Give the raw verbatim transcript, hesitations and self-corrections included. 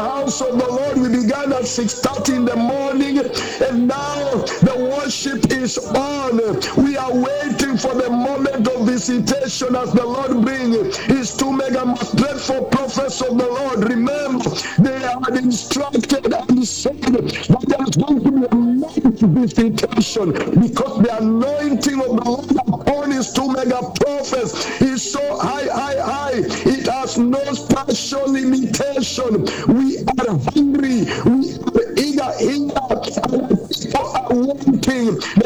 house of the Lord. We began at six thirty in the morning, and now the worship is on. We are waiting for the moment of visitation as the Lord brings his two mega most dreadful prophets of the Lord. Remember, they had instructed and said that there's going to be a mighty visitation because the anointing of the Lord upon his two mega prophets is so high, high, high. It has no special limitation. We